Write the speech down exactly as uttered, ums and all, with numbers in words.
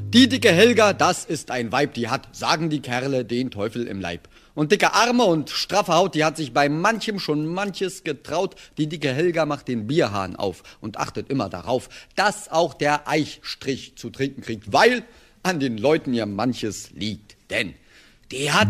Die dicke Helga, das ist ein Weib, die hat, sagen die Kerle, den Teufel im Leib. Und dicke Arme und straffe Haut, die hat sich bei manchem schon manches getraut. Die dicke Helga macht den Bierhahn auf und achtet immer darauf, dass auch der Eichstrich zu trinken kriegt, weil an den Leuten ja manches liegt. Denn die hat